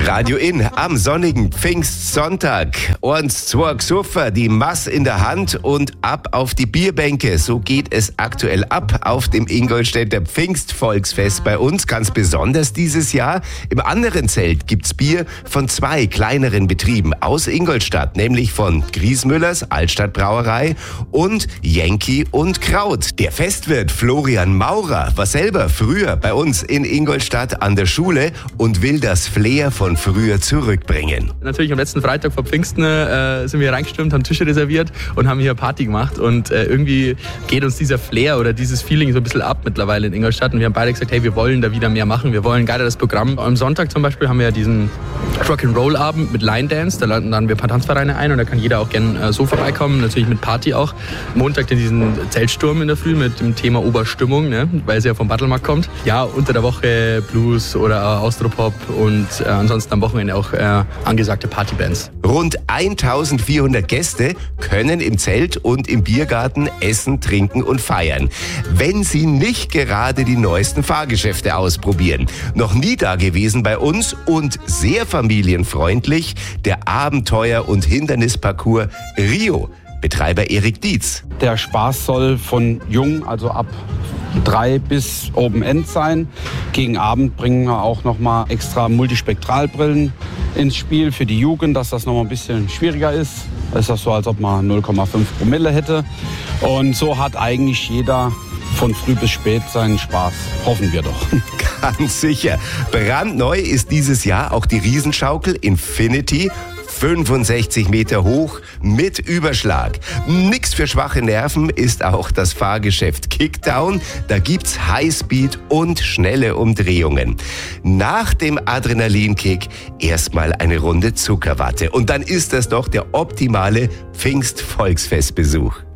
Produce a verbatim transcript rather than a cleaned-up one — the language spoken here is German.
Radio In am sonnigen Pfingstsonntag. Uns zwei Xuffer, die Mass in der Hand und ab auf die Bierbänke. So geht es aktuell ab auf dem Ingolstädter Pfingstvolksfest bei uns. Ganz besonders dieses Jahr. Im anderen Zelt gibt's Bier von zwei kleineren Betrieben aus Ingolstadt, nämlich von Griesmüllers Altstadtbrauerei und Yankee und Kraut. Der Festwirt Florian Maurer war selber früher bei uns in Ingolstadt an der Schule und will das Flair von früher zurückbringen. Natürlich am letzten Freitag vor Pfingsten äh, sind wir reingestürmt, haben Tische reserviert und haben hier Party gemacht. Und äh, irgendwie geht uns dieser Flair oder dieses Feeling so ein bisschen ab mittlerweile in Ingolstadt. Und wir haben beide gesagt, hey, wir wollen da wieder mehr machen. Wir wollen geiler das Programm. Am Sonntag zum Beispiel haben wir ja diesen Rock'n'Roll-Abend mit Line Dance. Da laden dann wir ein paar Tanzvereine ein und da kann jeder auch gerne äh, so vorbeikommen. Natürlich mit Party auch. Montag dann diesen Zeltsturm in der Früh mit dem Thema Oberstimmung, ne? Weil es ja vom Battlemarkt kommt. Ja, unter der Woche Blues oder Austropop und äh, ansonsten am Wochenende auch äh, angesagte Partybands. Rund eintausendvierhundert Gäste können im Zelt und im Biergarten essen, trinken und feiern. Wenn sie nicht gerade die neuesten Fahrgeschäfte ausprobieren. Noch nie da gewesen bei uns und sehr familienfreundlich der Abenteuer- und Hindernisparcours Rio. Betreiber Erik Dietz. Der Spaß soll von jung, also ab drei bis Open End sein. Gegen Abend bringen wir auch noch mal extra Multispektralbrillen ins Spiel für die Jugend, dass das noch mal ein bisschen schwieriger ist. Das ist das so, als ob man null Komma fünf Promille hätte. Und so hat eigentlich jeder von früh bis spät seinen Spaß. Hoffen wir doch. Ganz sicher. Brandneu ist dieses Jahr auch die Riesenschaukel Infinity. fünfundsechzig Meter hoch mit Überschlag. Nix für schwache Nerven ist auch das Fahrgeschäft Kickdown. Da gibt's Highspeed und schnelle Umdrehungen. Nach dem Adrenalinkick erstmal eine Runde Zuckerwatte. Und dann ist das doch der optimale Pfingstvolksfestbesuch.